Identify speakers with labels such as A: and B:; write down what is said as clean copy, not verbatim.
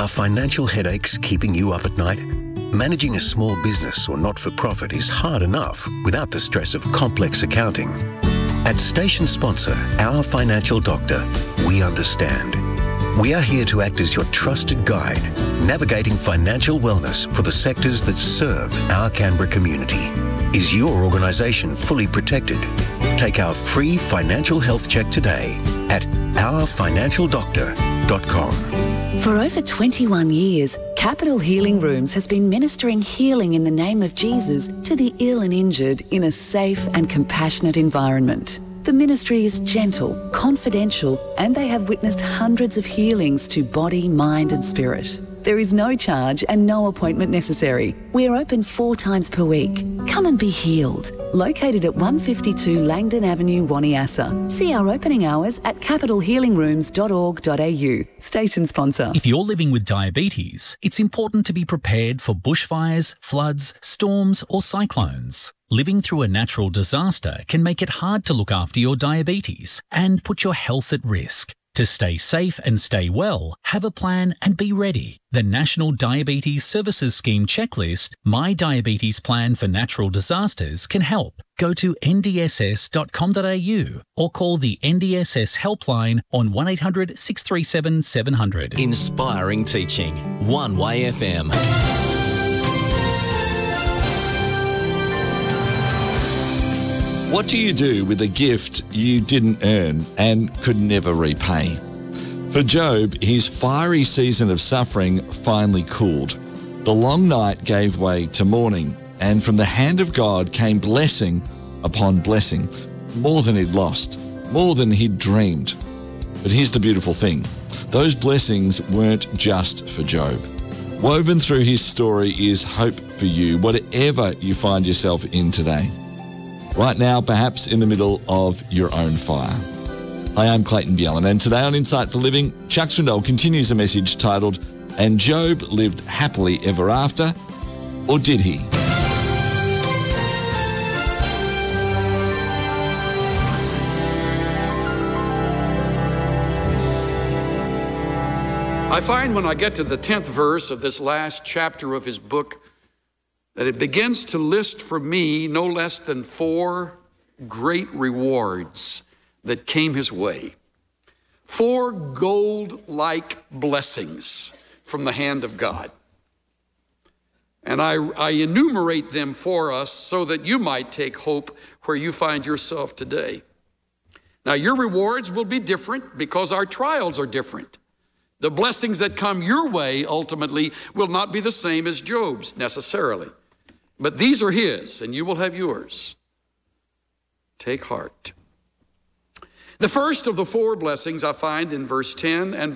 A: Are financial headaches keeping you up at night? Managing a small business or not-for-profit is hard enough without the stress of complex accounting. At Station Sponsor, Our Financial Doctor, we understand. We are here to act as your trusted guide, navigating financial wellness for the sectors that serve our Canberra community. Is your organisation fully protected? Take our free financial health check today at ourfinancialdoctor.com.
B: For over 21 years, Capital Healing Rooms has been ministering healing in the name of Jesus to the ill and injured in a safe and compassionate environment. The ministry is gentle, confidential, and they have witnessed hundreds of healings to body, mind and spirit. There is no charge and no appointment necessary. We are open 4 times per week. Come and be healed. Located at 152 Langdon Avenue, Waniassa. See our opening hours at capitalhealingrooms.org.au. Station sponsor.
C: If you're living with diabetes, it's important to be prepared for bushfires, floods, storms or cyclones. Living through a natural disaster can make it hard to look after your diabetes and put your health at risk. To stay safe and stay well, have a plan and be ready. The National Diabetes Services Scheme checklist, My Diabetes Plan for Natural Disasters, can help. Go to ndss.com.au or call the NDSS helpline on 1800 637 700.
D: Inspiring teaching. One Way FM.
E: What do you do with a gift you didn't earn and could never repay? For Job, his fiery season of suffering finally cooled. The long night gave way to morning, and from the hand of God came blessing upon blessing, more than he'd lost, more than he'd dreamed. But here's the beautiful thing. Those blessings weren't just for Job. Woven through his story is hope for you, whatever you find yourself in today. Right now, perhaps in the middle of your own fire. Hi, I'm Clayton Bjelland, and today on Insight for Living, Chuck Swindoll continues a message titled, And Job Lived Happily Ever After, or Did He?
F: I find when I get to the 10th verse of this last chapter of his book that it begins to list for me no less than 4 great rewards that came his way. 4 gold-like blessings from the hand of God. And I enumerate them for us so that you might take hope where you find yourself today. Now, your rewards will be different because our trials are different. The blessings that come your way ultimately will not be the same as Job's necessarily. But these are his, and you will have yours. Take heart. The first of the 4 blessings I find in verse 10 and